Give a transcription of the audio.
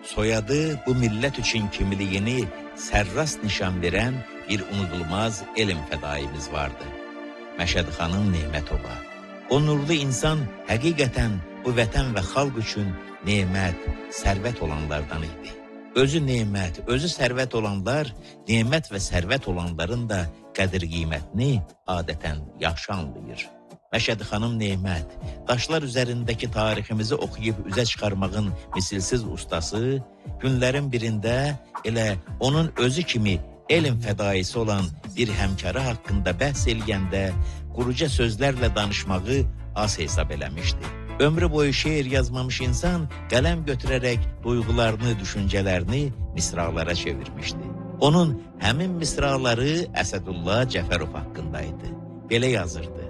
Soyadı bu millət üçün kimliyini sərrast nişan verən bir unudulmaz elm fədaimiz vardı. Məşəd xanım Nemətova. O nurlu insan həqiqətən bu vətən və xalq üçün nemət, sərvət olanlardan idi. Özü nemət, özü sərvət olanlar, nemət və sərvət olanların da qədir-qiymətini adətən yaxşı anlayır. Məşəd xanım Nemət, daşlar üzərindəki tariximizi oxuyub üzə çıxarmağın misilsiz ustası, günlərin birində elə onun özü kimi elm fədaisi olan bir həmkarı haqqında bəhs eləyəndə quruca sözlərlə danışmağı az hesab eləmişdi. Ömrü boyu şeir yazmamış insan qələm götürərək duyğularını, düşüncələrini misralara çevirmişdi. Onun həmin misraları Əsədullah Cəfərov haqqındaydı. Belə yazırdı.